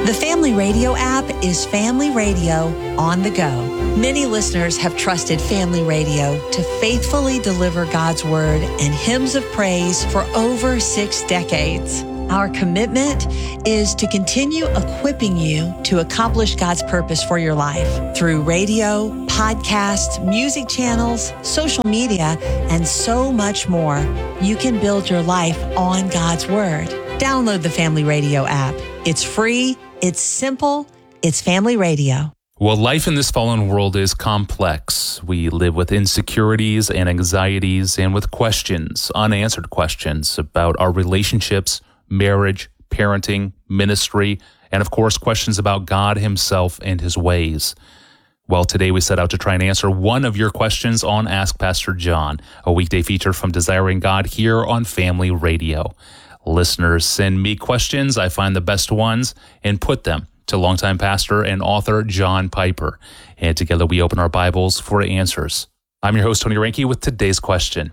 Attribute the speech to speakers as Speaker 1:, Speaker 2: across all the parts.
Speaker 1: The Family Radio app is Family Radio on the go. Many listeners have trusted Family Radio to faithfully deliver God's Word and hymns of praise for over 6 decades. Our commitment is to continue equipping you to accomplish God's purpose for your life through radio, podcasts, music channels, social media, and so much more. You can build your life on God's Word. Download the Family Radio app. It's free, it's simple, it's Family Radio.
Speaker 2: Well, life in this fallen world is complex. We live with insecurities and anxieties and with questions, unanswered questions about our relationships, marriage, parenting, ministry, and of course, questions about God himself and his ways. Well, today we set out to try and answer one of your questions on Ask Pastor John, a weekday feature from Desiring God here on Family Radio. Listeners send me questions. I find the best ones and put them to longtime pastor and author John Piper. And together we open our Bibles for answers. I'm your host, Tony Reinke, with today's question.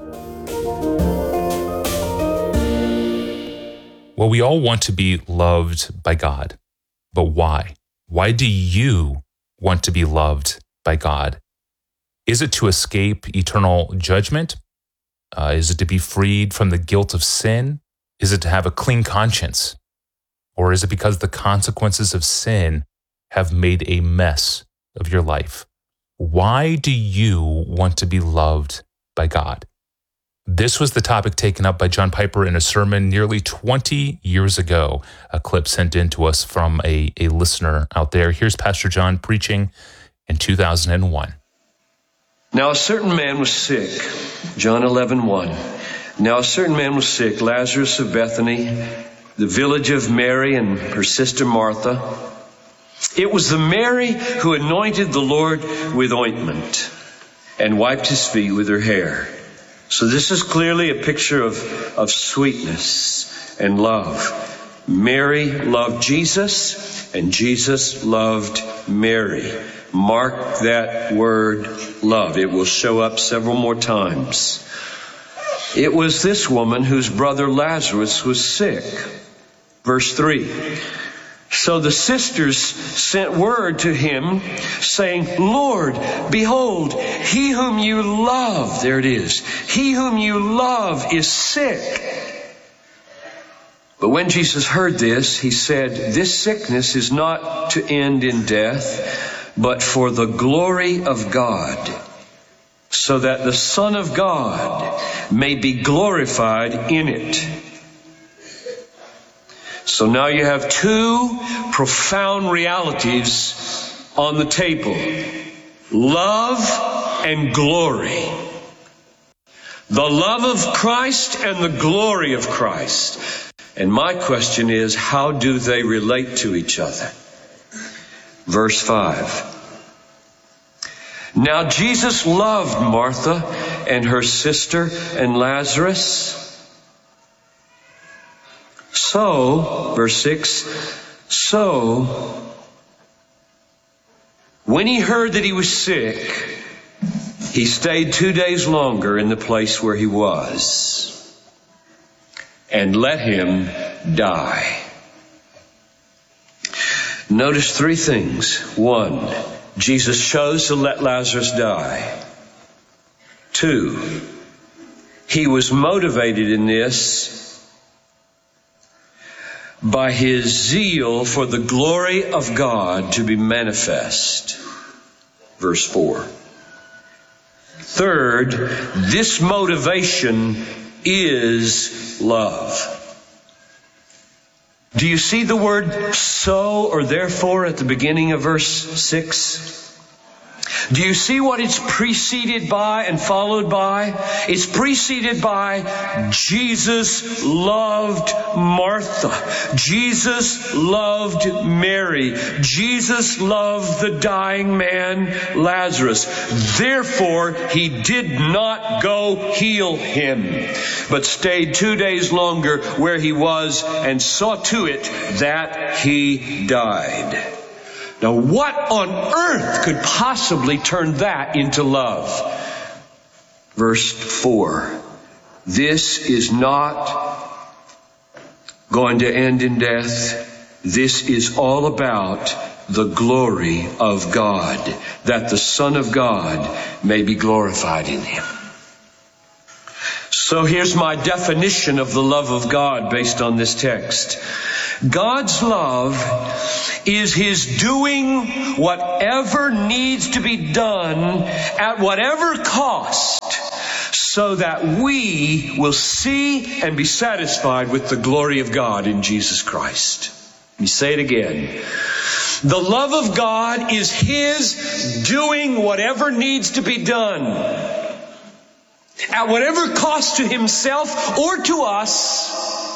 Speaker 2: Well, we all want to be loved by God, but why? Why do you want to be loved by God? Is it to escape eternal judgment? Is it to be freed from the guilt of sin? Is it to have a clean conscience? Or is it because the consequences of sin have made a mess of your life? Why do you want to be loved by God? This was the topic taken up by John Piper in a sermon nearly 20 years ago, a clip sent in to us from a listener out there. Here's Pastor John preaching in 2001.
Speaker 3: Now a certain man was sick, John 11:1. Now a certain man was sick, Lazarus of Bethany, the village of Mary and her sister Martha. It was the Mary who anointed the Lord with ointment and wiped his feet with her hair. So this is clearly a picture of sweetness and love. Mary loved Jesus, and Jesus loved Mary. Mark that word love. It will show up several more times. It was this woman whose brother Lazarus was sick. Verse 3. So the sisters sent word to him, saying, Lord, behold, he whom you love, there it is, he whom you love is sick. But when Jesus heard this, he said, this sickness is not to end in death, but for the glory of God, so that the Son of God may be glorified in it. So now you have two profound realities on the table. Love and glory. The love of Christ and the glory of Christ. And my question is, how do they relate to each other? Verse 5. Now Jesus loved Martha and her sister and Lazarus. So, verse 6, so when he heard that he was sick, he stayed 2 days longer in the place where he was and let him die. Notice 3 things. 1, Jesus chose to let Lazarus die. 2, he was motivated in this by his zeal for the glory of God to be manifest. Verse 4. Third, this motivation is love. Do you see the word so or therefore at the beginning of verse 6? Do you see what it's preceded by and followed by? It's preceded by Jesus loved Martha. Jesus loved Mary. Jesus loved the dying man Lazarus. Therefore, he did not go heal him, but stayed 2 days longer where he was and saw to it that he died. Now, what on earth could possibly turn that into love? Verse 4. This is not going to end in death. This is all about the glory of God, that the Son of God may be glorified in him. So here's my definition of the love of God based on this text. God's love is his doing whatever needs to be done at whatever cost so that we will see and be satisfied with the glory of God in Jesus Christ. Let me say it again. The love of God is his doing whatever needs to be done at whatever cost to himself or to us,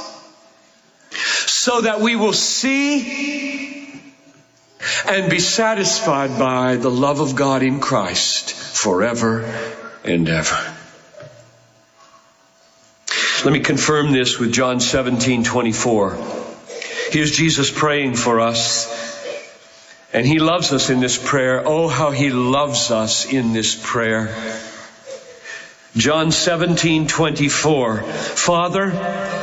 Speaker 3: so that we will see and be satisfied by the love of God in Christ forever and ever. Let me confirm this with John 17:24. Here's Jesus praying for us, and he loves us in this prayer. Oh, how he loves us in this prayer. John 17:24. Father,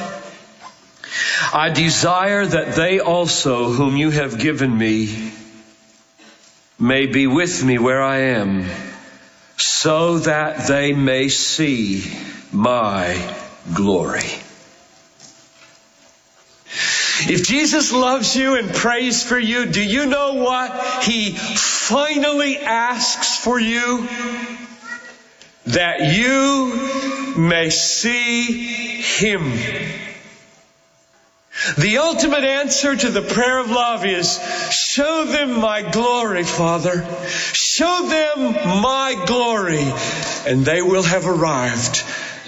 Speaker 3: I desire that they also whom you have given me may be with me where I am, so that they may see my glory. If Jesus loves you and prays for you, do you know what he finally asks for you? That you may see him. The ultimate answer to the prayer of love is, show them my glory, Father. Show them my glory, and they will have arrived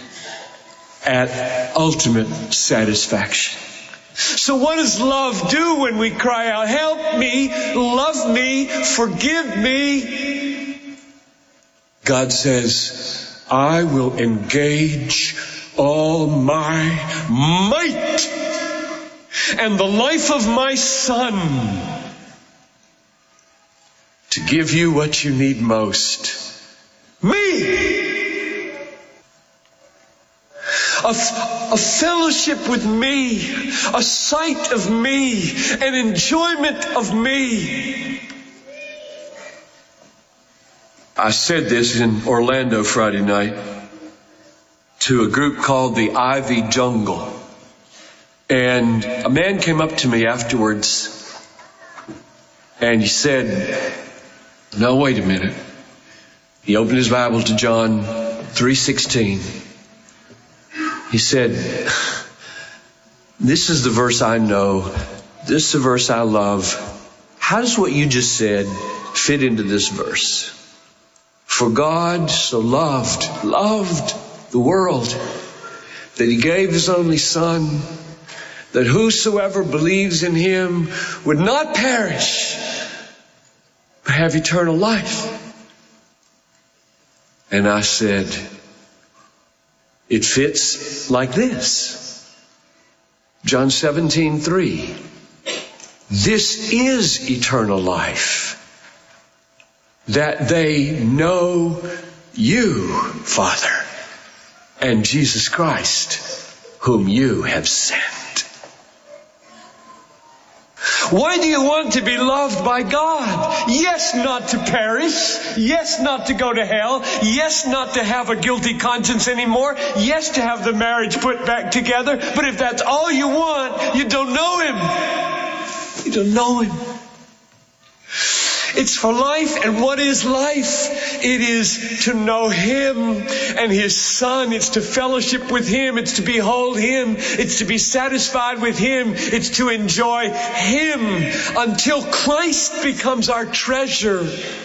Speaker 3: at ultimate satisfaction. So what does love do when we cry out, help me, love me, forgive me? God says, I will engage all my might and the life of my Son to give you what you need most. Me! A fellowship with me, a sight of me, an enjoyment of me. I said this in Orlando Friday night to a group called the Ivy Jungle. And a man came up to me afterwards and he said, no, wait a minute. He opened his Bible to John 3:16. He said, this is the verse I know. This is the verse I love. How does what you just said fit into this verse? For God so loved the world that he gave his only Son, that whosoever believes in him would not perish, but have eternal life. And I said, it fits like this. John 17:3. This is eternal life, that they know you, Father, and Jesus Christ, whom you have sent. Why do you want to be loved by God? Yes, not to perish. Yes, not to go to hell. Yes, not to have a guilty conscience anymore. Yes, to have the marriage put back together. But if that's all you want, you don't know him. You don't know him. It's for life. And what is life? It is to know him and his Son. It's to fellowship with him. It's to behold him. It's to be satisfied with him. It's to enjoy him until Christ becomes our treasure.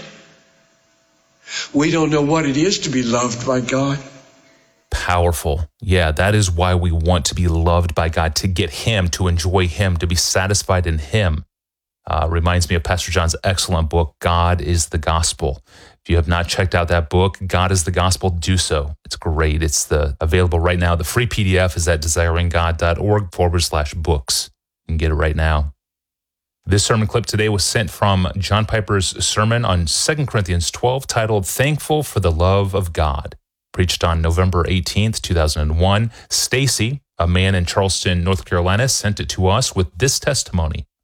Speaker 3: We don't know what it is to be loved by God.
Speaker 2: Powerful. Yeah, that is why we want to be loved by God, to get him, to enjoy him, to be satisfied in him. Reminds me of Pastor John's excellent book, God is the Gospel. If you have not checked out that book, God is the Gospel, do so. It's great. It's available right now. The free PDF is at desiringgod.org/books. You can get it right now. This sermon clip today was sent from John Piper's sermon on 2 Corinthians 12, titled Thankful for the Love of God, preached on November 18th, 2001. Stacy, a man in Charleston, North Carolina, sent it to us with this testimony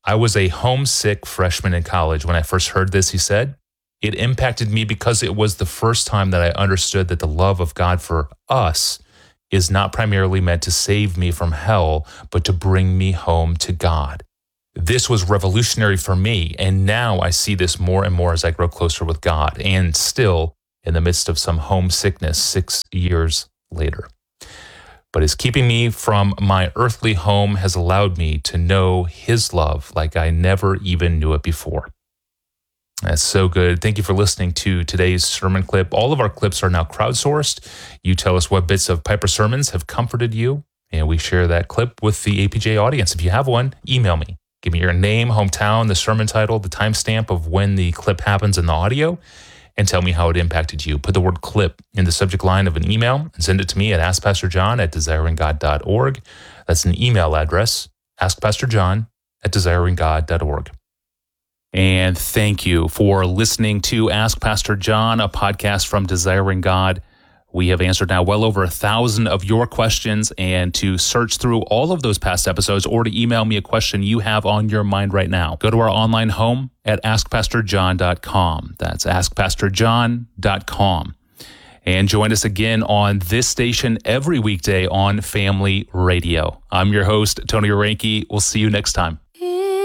Speaker 2: I was a homesick freshman in college when I first heard this, he said. It impacted me because it was the first time that I understood that the love of God for us is not primarily meant to save me from hell, but to bring me home to God. This was revolutionary for me, and now I see this more and more as I grow closer with God, and still in the midst of some homesickness 6 years later. But his keeping me from my earthly home has allowed me to know his love like I never even knew it before. That's so good. Thank you for listening to today's sermon clip. All of our clips are now crowdsourced. You tell us what bits of Piper sermons have comforted you, and we share that clip with the APJ audience. If you have one, email me. Give me your name, hometown, the sermon title, the timestamp of when the clip happens in the audio, and tell me how it impacted you. Put the word clip in the subject line of an email and send it to me at askpastorjohn@desiringgod.org. That's an email address, askpastorjohn@desiringgod.org. And thank you for listening to Ask Pastor John, a podcast from Desiring God. We have answered now well over 1,000 of your questions, and to search through all of those past episodes or to email me a question you have on your mind right now, go to our online home at askpastorjohn.com. That's askpastorjohn.com. And join us again on this station every weekday on Family Radio. I'm your host, Tony Orenke. We'll see you next time.